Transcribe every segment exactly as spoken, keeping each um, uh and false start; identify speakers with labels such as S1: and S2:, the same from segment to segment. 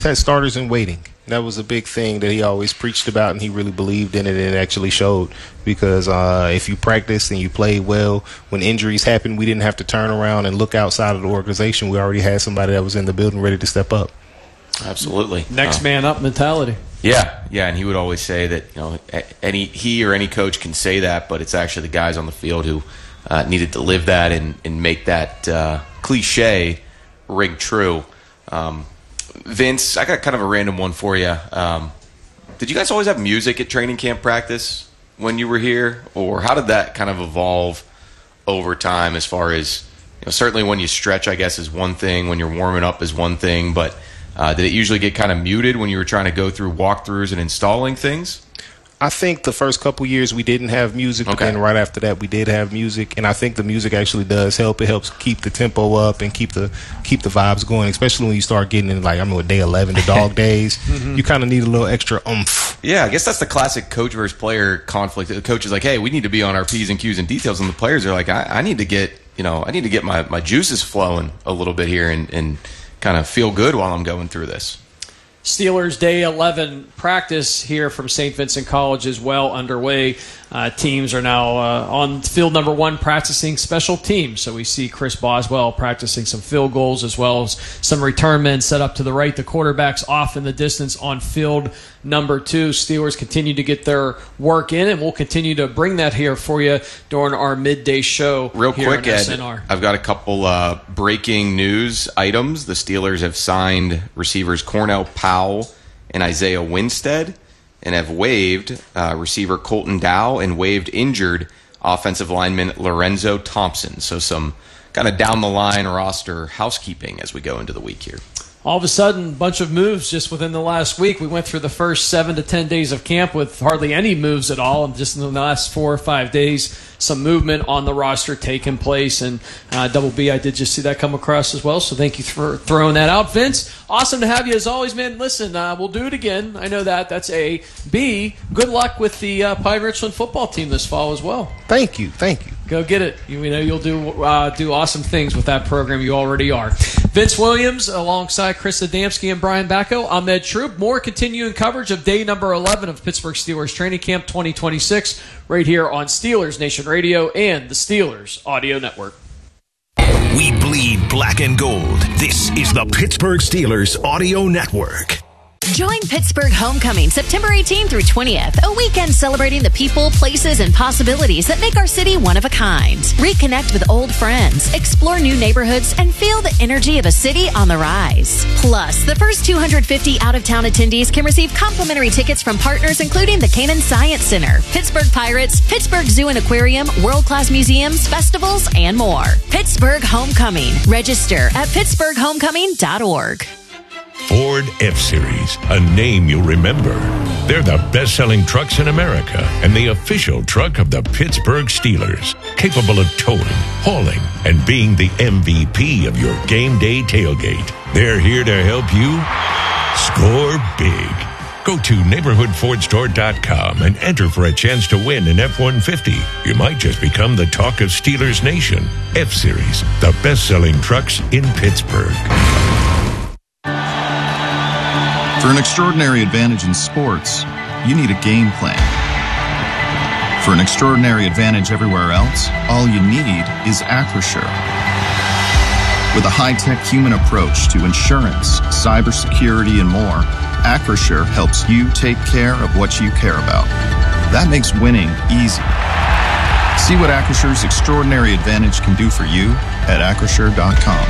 S1: Had starters in waiting. That was a big thing that he always preached about, and he really believed in it, and it actually showed. Because uh, if you practiced and you played well, when injuries happened, we didn't have to turn around and look outside of the organization. We already had somebody that was in the building ready to step up.
S2: Absolutely.
S3: Next
S2: uh,
S3: man up mentality.
S2: Yeah, yeah, and he would always say that, you know, any he or any coach can say that, but it's actually the guys on the field who uh, needed to live that and, and make that uh, cliche ring true. Um, Vince, I got kind of a random one for you. Um, did you guys always have music at training camp practice when you were here, or how did that kind of evolve over time? As far as, you know, certainly when you stretch, I guess, is one thing. When you're warming up is one thing, but uh, did it usually get kind of muted when you were trying to go through walkthroughs and installing things?
S1: I think the first couple years we didn't have music, but
S2: Okay.
S1: then right after that we did have music, and I think the music actually does help. It helps keep the tempo up and keep the keep the vibes going, especially when you start getting in, like, I mean, with day eleven, the dog days, mm-hmm. you kind of need a little extra oomph.
S2: Yeah, I guess that's the classic coach versus player conflict. The coach is like, hey, we need to be on our P's and Q's and details, and the players are like, I, I need to get, you know, I need to get my, my juices flowing a little bit here and, and kind of feel good while I'm going through this.
S3: Steelers Day eleven practice here from Saint Vincent College is well underway. Uh, teams are now uh, on field number one practicing special teams. So we see Chris Boswell practicing some field goals as well as some return men set up to the right. The quarterback's off in the distance on field number two. Steelers continue to get their work in, and we'll continue to bring that here for you during our midday show.
S2: Real
S3: here
S2: quick,
S3: on
S2: Ed,
S3: S N R.
S2: I've got a couple uh, breaking news items. The Steelers have signed receivers Cornell Powell and Isaiah Winstead, and have waived uh, receiver Colton Dow and waived injured offensive lineman Lorenzo Thompson. So some kind of down-the-line roster housekeeping as we go into the week here.
S3: All of a sudden, a bunch of moves just within the last week. We went through the first seven to ten days of camp with hardly any moves at all. And just in the last four or five days, some movement on the roster taking place. And uh, Double B, I did just see that come across as well. So thank you for throwing that out, Vince. Awesome to have you as always, man. Listen, uh, we'll do it again. I know that. That's A. B, good luck with the uh, Pine Richland football team this fall as well.
S1: Thank you. Thank you.
S3: Go get it. You know you'll do uh, do awesome things with that program. You already are. Vince Williams alongside Chris Adamski and Brian Bacco. I'm Ed Troop. More continuing coverage of day number eleven of Pittsburgh Steelers Training Camp twenty twenty-six right here on Steelers Nation Radio and the Steelers Audio Network.
S4: We bleed black and gold. This is the Pittsburgh Steelers Audio Network.
S5: Join Pittsburgh Homecoming September eighteenth through twentieth, a weekend celebrating the people, places, and possibilities that make our city one of a kind. Reconnect with old friends, explore new neighborhoods, and feel the energy of a city on the rise. Plus, the first two hundred fifty out-of-town attendees can receive complimentary tickets from partners including the Canaan Science Center, Pittsburgh Pirates, Pittsburgh Zoo and Aquarium, world-class museums, festivals, and more. Pittsburgh Homecoming. Register at pittsburgh homecoming dot org.
S4: Ford F-Series, a name you'll remember. They're the best-selling trucks in America and the official truck of the Pittsburgh Steelers, capable of towing, hauling, and being the M V P of your game day tailgate. They're here to help you score big. Go to neighborhood ford store dot com and enter for a chance to win an F one fifty. You might just become the talk of Steelers Nation. F-Series, the best-selling trucks in Pittsburgh.
S6: For an extraordinary advantage in sports, you need a game plan. For an extraordinary advantage everywhere else, all you need is Acrisure. With a high-tech human approach to insurance, cybersecurity, and more, Acrisure helps you take care of what you care about. That makes winning easy. See what Acrisure's extraordinary advantage can do for you at acrisure dot com.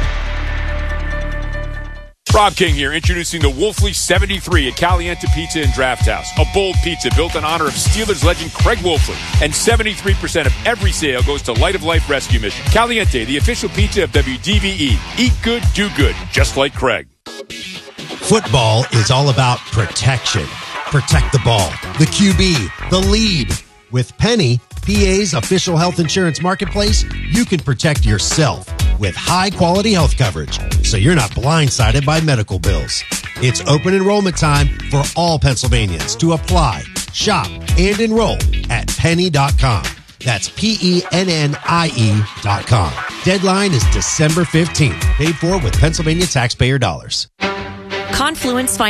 S7: Rob King here, introducing the Wolfley seventy-three at Caliente Pizza and Draft House. A bold pizza built in honor of Steelers legend Craig Wolfley. And seventy-three percent of every sale goes to Light of Life Rescue Mission. Caliente, the official pizza of W D V E. Eat good, do good, just like Craig.
S8: Football is all about protection. Protect the ball, the Q B, the lead. With Penny, P A's official health insurance marketplace, you can protect yourself with high-quality health coverage, so you're not blindsided by medical bills. It's open enrollment time for all Pennsylvanians to apply, shop, and enroll at penny dot com. That's P E N N I E dot com. Deadline is December fifteenth. Paid for with Pennsylvania taxpayer dollars.
S5: Confluence Financial